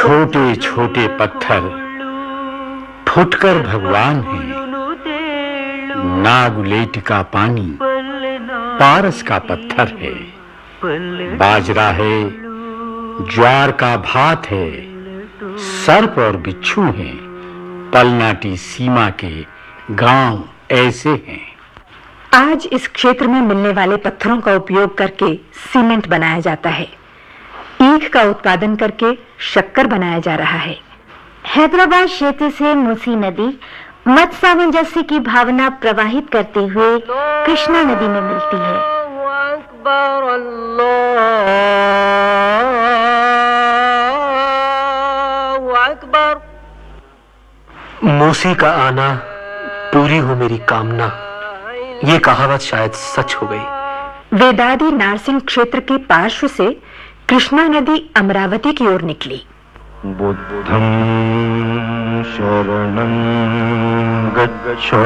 छोटे छोटे पत्थर फुटकर भगवान हैं। नागुलेट का पानी पारस का पत्थर है। बाजरा है, ज्वार का भात है, सर्प और बिच्छू हैं। पलनाटी सीमा के गांव ऐसे हैं। आज इस क्षेत्र में मिलने वाले पत्थरों का उपयोग करके सीमेंट बनाया जाता है। ईख का उत्पादन करके शक्कर बनाया जा रहा है। हैदराबाद क्षेत्र से मूसी नदी मत सामंजस्य की भावना प्रवाहित करते हुए कृष्णा नदी में मिलती है। मूसी का आना पूरी हो मेरी कामना, ये कहावत शायद सच हो गई। वेदादी नारसिंह क्षेत्र के पार्श्व से कृष्णा नदी अमरावती की ओर निकली। बुद्धं शरणं गच्छामि,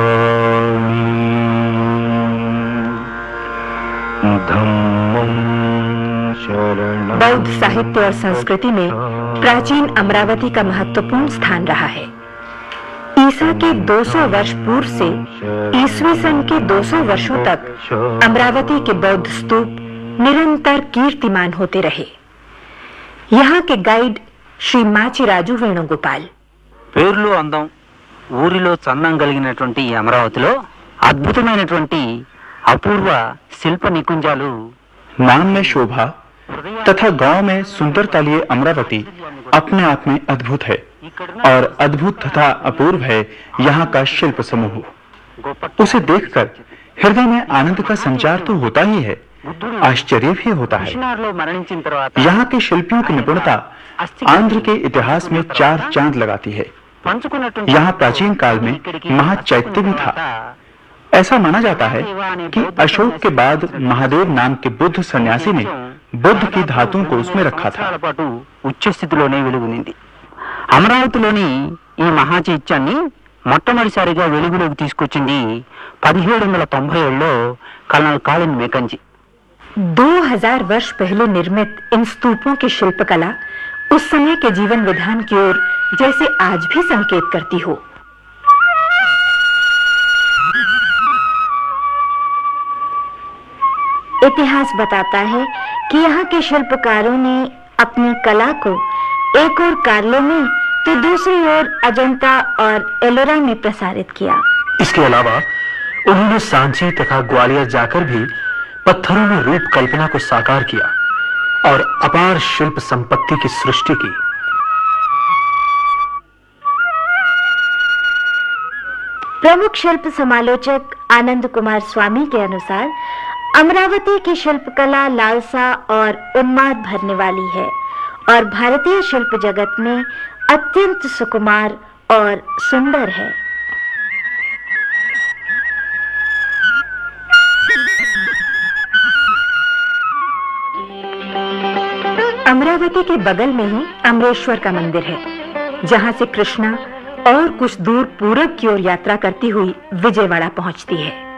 धम्मं शरणं। बौद्ध साहित्य और संस्कृति में प्राचीन अमरावती का महत्वपूर्ण स्थान रहा है। ईसा के 200 वर्ष पूर्व से ईसवी सन के 200 वर्षों तक अमरावती के बौद्ध स्तूप निरंतर कीर्तिमान होते रहे। यहाँ के गाइड श्री माचिराजु वेणुगोपाल। పేర్లు అందం ఊరిలో చందం కలిగినటువంటి ఈ అమరావతిలో అద్భుతమైనటువంటి అపూర్వ శిల్ప నికుంజాలు। नाम में शोभा तथा गांव में सुंदरता लिए अमरावती अपने आप में अद्भुत है और अद्भुत तथा अपूर्व है यहाँ का शिल्प समूह। उसे देखकर हृदय में आनंद का संचार तो होता ही है, आश्चर्य भी होता है। यहाँ के शिल्पियों की निपुणता आंध्र के इतिहास में 4 चांद लगाती है। यहाँ प्राचीन काल में महाचैत्य भी था। ऐसा माना जाता है कि अशोक के बाद महादेव नाम के बुद्ध सन्यासी ने बुद्ध की धातुओं को उसमें रखा था। ఉచ్చ స్థితిలోనే వెలుగునింది। అమరావతిలోని ఈ మహాచైత్యాన్ని మొట్టమొదటిసారిగా వెలుగులోకి తీసుకొచ్చింది 1797లో कर्नल कालिन मैकेंजी। 2000 वर्ष पहले निर्मित इन स्तूपों की शिल्पकला उस समय के जीवन विधान की ओर जैसे आज भी संकेत करती हो। इतिहास बताता है कि यहाँ के शिल्पकारों ने अपनी कला को एक ओर कार्लो में तो दूसरी ओर अजंता और एलोरा में प्रसारित किया। इसके अलावा उन्होंने सांची तथा ग्वालियर जाकर भी पत्थरों में रूप कल्पना को साकार किया और अपार शिल्प संपत्ति की सृष्टि की। प्रमुख शिल्प समालोचक आनंद कुमार स्वामी के अनुसार अमरावती की शिल्पकला लालसा और उन्माद भरने वाली है और भारतीय शिल्प जगत में अत्यंत सुकुमार और सुंदर है। अमरावती के बगल में ही अमरेश्वर का मंदिर है, जहां से कृष्णा और कुछ दूर पूरब की ओर यात्रा करती हुई विजयवाड़ा पहुंचती है।